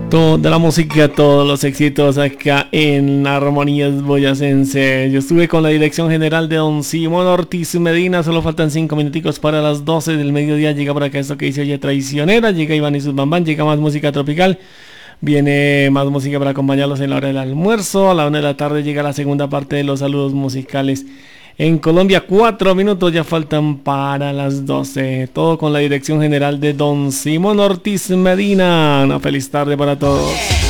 Toda la música, todos los éxitos acá en Armonías Boyacense. Yo estuve con la dirección general de don Simón Ortiz Medina. Solo faltan 5 minuticos para las 12 del mediodía. Llega por acá esto que dice Oye Traicionera. Llega Iván y sus bambán. Llega más música tropical. Viene más música para acompañarlos en la hora del almuerzo. A la 1 de la tarde llega la segunda parte de los saludos musicales. En Colombia 4 minutos ya faltan para las 12. Todo con la dirección general de don Simón Ortiz Medina. Una feliz tarde para todos.